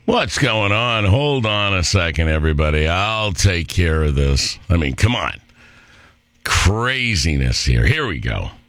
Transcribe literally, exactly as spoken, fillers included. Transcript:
What's going on? Hold on a second, everybody. I'll take care of this. I mean, come on. Craziness here. Here we go.